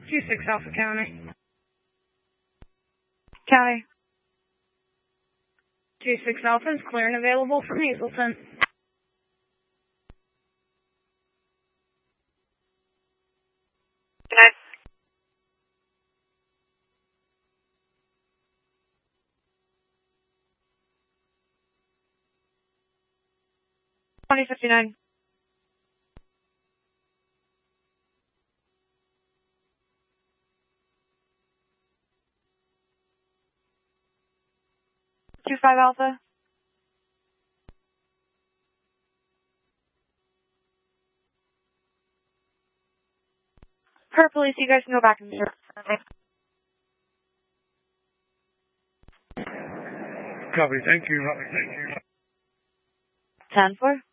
26 Alpha County. County. 26 Alpha is clear and available from Hazleton. Good night. $20.59. $25 Alpha. Per police, you guys can go back and serve. Copy. Thank you. 10-4.